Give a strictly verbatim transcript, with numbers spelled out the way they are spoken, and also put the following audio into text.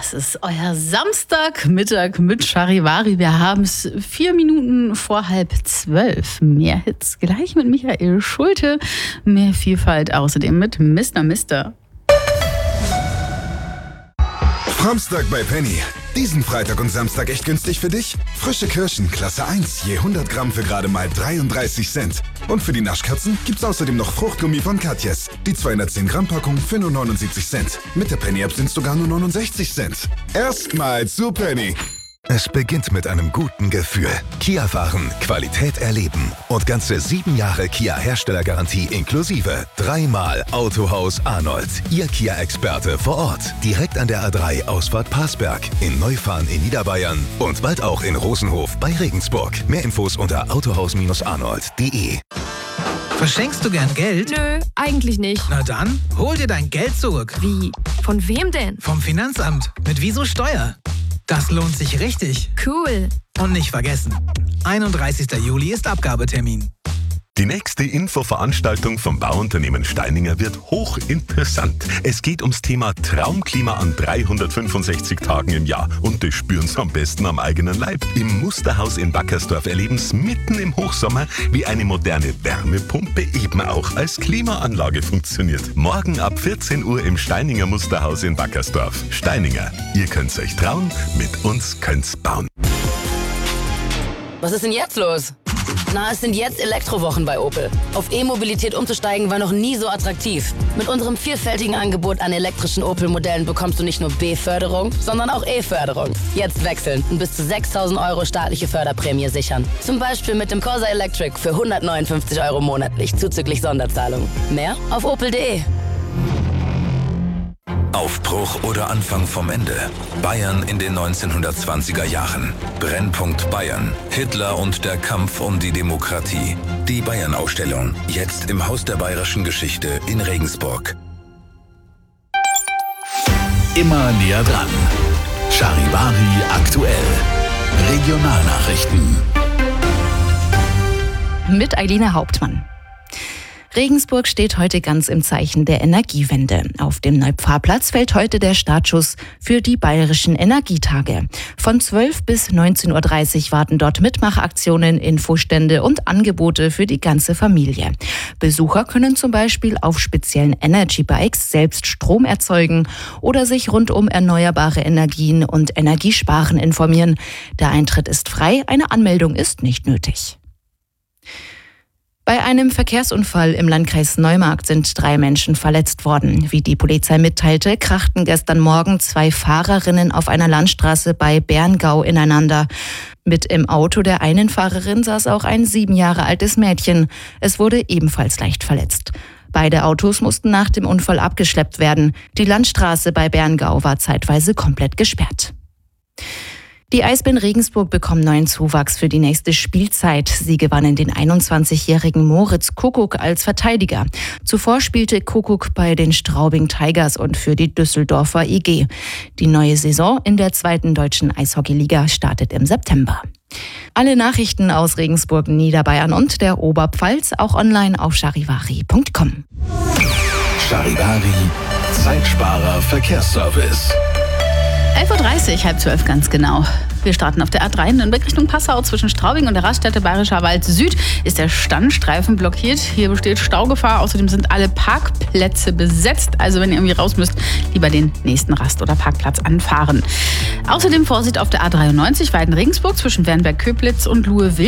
Das ist euer Samstagmittag mit Charivari. Wir haben es vier Minuten vor halb zwölf. Mehr Hits gleich mit Michael Schulte. Mehr Vielfalt außerdem mit Mister Mister. Samstag bei Penny. Diesen Freitag und Samstag echt günstig für dich? Frische Kirschen, Klasse eins, je hundert Gramm für gerade mal dreiunddreißig Cent. Und für die Naschkatzen gibt's außerdem noch Fruchtgummi von Katjes. Die zweihundertzehn Gramm Packung für nur neunundsiebzig Cent. Mit der Penny-App sind's sogar nur neunundsechzig Cent. Erstmal zu Penny. Es beginnt mit einem guten Gefühl. Kia fahren, Qualität erleben und ganze sieben Jahre Kia-Herstellergarantie inklusive. Dreimal Autohaus Arnold. Ihr Kia-Experte vor Ort. Direkt an der A drei Ausfahrt Parsberg. In Neufahren in Niederbayern. Und bald auch in Rosenhof bei Regensburg. Mehr Infos unter autohaus arnold punkt de. Verschenkst du gern Geld? Nö, eigentlich nicht. Na dann, hol dir dein Geld zurück. Wie? Von wem denn? Vom Finanzamt. Mit Wieso Steuer. Das lohnt sich richtig. Cool. Und nicht vergessen, einunddreißigster Juli ist Abgabetermin. Die nächste Infoveranstaltung vom Bauunternehmen Steininger wird hochinteressant. Es geht ums Thema Traumklima an dreihundertfünfundsechzig Tagen im Jahr. Und das spüren Sie am besten am eigenen Leib. Im Musterhaus in Wackersdorf erleben Sie mitten im Hochsommer, wie eine moderne Wärmepumpe eben auch als Klimaanlage funktioniert. Morgen ab vierzehn Uhr im Steininger Musterhaus in Wackersdorf. Steininger, ihr könnt's euch trauen, mit uns könnt's bauen. Was ist denn jetzt los? Na, es sind jetzt Elektrowochen bei Opel. Auf E-Mobilität umzusteigen war noch nie so attraktiv. Mit unserem vielfältigen Angebot an elektrischen Opel-Modellen bekommst du nicht nur B-Förderung, sondern auch E-Förderung. Jetzt wechseln und bis zu sechstausend Euro staatliche Förderprämie sichern. Zum Beispiel mit dem Corsa Electric für hundertneunundfünfzig Euro monatlich, zuzüglich Sonderzahlung. Mehr auf opel punkt de. Aufbruch oder Anfang vom Ende. Bayern in den neunzehnhundertzwanziger Jahren. Brennpunkt Bayern. Hitler und der Kampf um die Demokratie. Die Bayern-Ausstellung. Jetzt im Haus der Bayerischen Geschichte in Regensburg. Immer näher dran. Charivari aktuell. Regionalnachrichten. Mit Eilina Hauptmann. Regensburg steht heute ganz im Zeichen der Energiewende. Auf dem Neupfarrplatz fällt heute der Startschuss für die Bayerischen Energietage. Von zwölf bis neunzehn Uhr dreißig warten dort Mitmachaktionen, Infostände und Angebote für die ganze Familie. Besucher können zum Beispiel auf speziellen Energy Bikes selbst Strom erzeugen oder sich rund um erneuerbare Energien und Energiesparen informieren. Der Eintritt ist frei, eine Anmeldung ist nicht nötig. Bei einem Verkehrsunfall im Landkreis Neumarkt sind drei Menschen verletzt worden. Wie die Polizei mitteilte, krachten gestern Morgen zwei Fahrerinnen auf einer Landstraße bei Berngau ineinander. Mit im Auto der einen Fahrerin saß auch ein sieben Jahre altes Mädchen. Es wurde ebenfalls leicht verletzt. Beide Autos mussten nach dem Unfall abgeschleppt werden. Die Landstraße bei Berngau war zeitweise komplett gesperrt. Die Eisbären Regensburg bekommen neuen Zuwachs für die nächste Spielzeit. Sie gewannen den einundzwanzigjährigen Moritz Kuckuck als Verteidiger. Zuvor spielte Kuckuck bei den Straubing Tigers und für die Düsseldorfer I G. Die neue Saison in der zweiten deutschen Eishockeyliga startet im September. Alle Nachrichten aus Regensburg, Niederbayern und der Oberpfalz auch online auf charivari punkt com. Charivari, Zeitsparer Verkehrsservice. elf Uhr dreißig, halb zwölf ganz genau. Wir starten auf der A drei in Richtung Passau. Zwischen Straubing und der Raststätte Bayerischer Wald Süd ist der Standstreifen blockiert. Hier besteht Staugefahr. Außerdem sind alle Parkplätze besetzt. Also wenn ihr irgendwie raus müsst, lieber den nächsten Rast- oder Parkplatz anfahren. Außerdem Vorsicht auf der A dreiundneunzig Weiden-Regensburg zwischen Wernberg-Köblitz und Luhe-Wil